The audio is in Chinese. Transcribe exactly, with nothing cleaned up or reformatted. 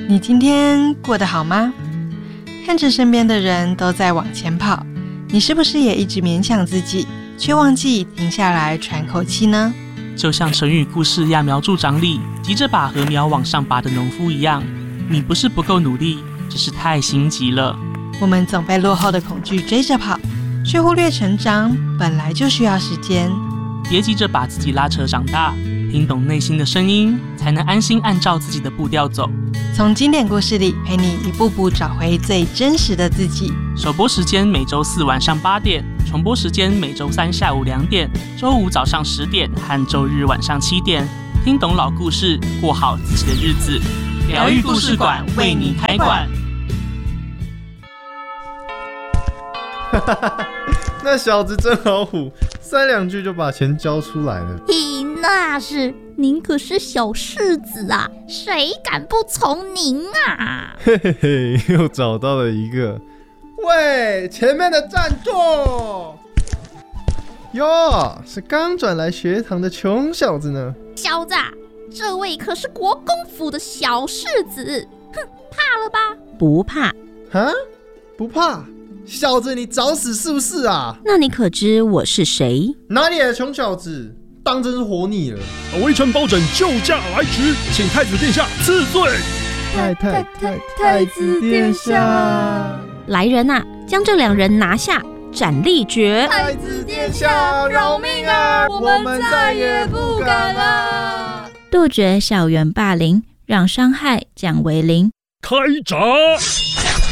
你今天过得好吗？看着身边的人都在往前跑，你是不是也一直勉强自己，却忘记停下来喘口气呢？ 就像成语故事揠苗助长里急着把禾苗往上拔的农夫一样，你不是不够努力，只是太心急了。 我们总被落后的恐惧追着跑，却忽略成长本来就需要时间。 别急着把自己拉扯长大，听懂内心的声音，才能安心按照自己的步调走。 从经典故事里陪你一步步找回最真实的自己。 首播时间每周四晚上八点，重播时间每周三下午两点，周五早上十点和周日晚上七点。听懂老故事，过好自己的日子。疗愈故事馆为你开馆。 那小子真好唬，三两句就把钱交出来了。 嘿，那是您可是小世子啊，谁敢不从您啊？ 嘿嘿嘿，又找到了一个。喂，前面的站住！哟，是刚转来学堂的穷小子呢。 小子，这位可是国公府的小世子，哼，怕了吧？ 不怕。 啊？不怕？小子，你找死是不是啊？ 那你可知我是谁？ 哪里来的穷小子，当真是活腻了。 微臣包拯救驾来迟，请太子殿下赐罪。 太太太太子殿下， 来人啊，将这两人拿下，斩立决。 太子殿下，饶命啊！我们再也不敢了。 杜绝校园霸凌，让伤害降为零。 开闸！